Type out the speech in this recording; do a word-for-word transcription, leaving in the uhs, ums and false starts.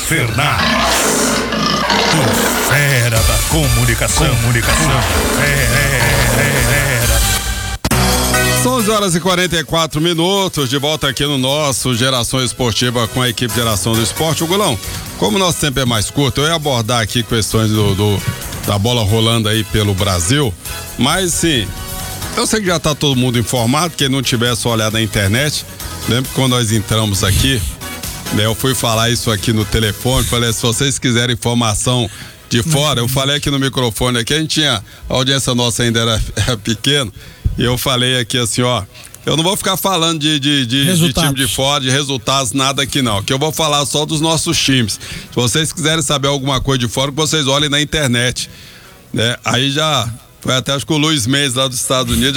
Fernandes, o fera da comunicação, comunicação, fera. São onze horas e quarenta e quatro minutos, de volta aqui no nosso Geração Esportiva com a equipe Geração do Esporte. O Gulão, como o nosso tempo é mais curto, eu ia abordar aqui questões do, do da bola rolando aí pelo Brasil, mas sim, eu sei que já tá todo mundo informado, quem não tiver só olhar na internet. Lembra que quando nós entramos aqui, né, eu fui falar isso aqui no telefone, falei, se vocês quiserem informação de fora, eu falei aqui no microfone aqui, a gente tinha, a audiência nossa ainda era, era pequena, e eu falei aqui assim, ó, eu não vou ficar falando de, de, de, de time de fora, de resultados, nada aqui não, que eu vou falar só dos nossos times. Se vocês quiserem saber alguma coisa de fora, que vocês olhem na internet, né? Aí já, foi até acho que o Luiz Mendes lá dos Estados Unidos